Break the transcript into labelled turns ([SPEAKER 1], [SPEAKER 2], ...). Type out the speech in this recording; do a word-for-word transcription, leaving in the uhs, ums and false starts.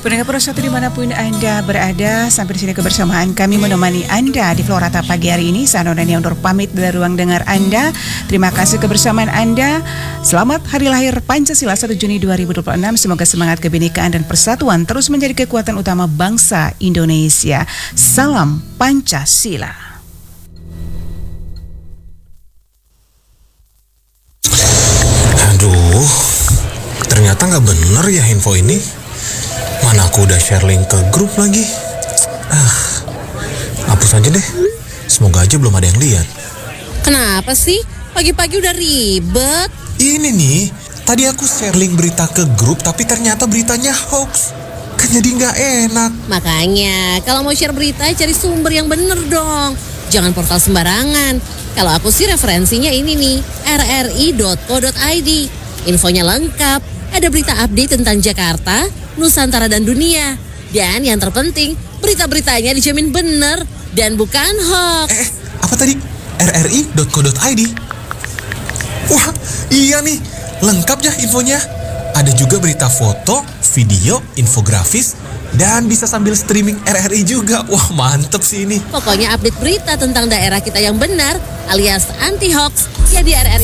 [SPEAKER 1] Pendengar Pro satu dimanapun Anda berada, sampai di sini kebersamaan kami menemani Anda di Florata pagi hari ini. Saya Nona undur pamit dari ruang dengar Anda. Terima kasih kebersamaan Anda. Selamat Hari Lahir Pancasila satu Juni dua ribu dua puluh enam. Semoga semangat kebinekaan dan persatuan terus menjadi kekuatan utama bangsa Indonesia. Salam Pancasila.
[SPEAKER 2] Aduh, ternyata nggak bener ya info ini. Mana aku udah share link ke grup lagi. Ah, hapus aja deh. Semoga aja belum ada yang lihat.
[SPEAKER 3] Kenapa sih? Pagi-pagi udah ribet.
[SPEAKER 2] Ini nih, tadi aku share link berita ke grup, tapi ternyata beritanya hoax. Kan jadi nggak enak.
[SPEAKER 3] Makanya, kalau mau share berita, cari sumber yang bener dong. Jangan portal sembarangan. Kalau aku sih referensinya ini nih, r r i dot co dot i d. Infonya lengkap. Ada berita update tentang Jakarta, Nusantara dan dunia. Dan yang terpenting, berita-beritanya dijamin bener dan bukan hoax.
[SPEAKER 2] Eh, apa tadi? r r i dot co dot i d. Wah, iya nih. Lengkap ya infonya. Ada juga berita foto, video, infografis, dan bisa sambil streaming R R I juga. Wah, mantep sih ini.
[SPEAKER 3] Pokoknya update berita tentang daerah kita yang benar alias anti hoax ya di R R I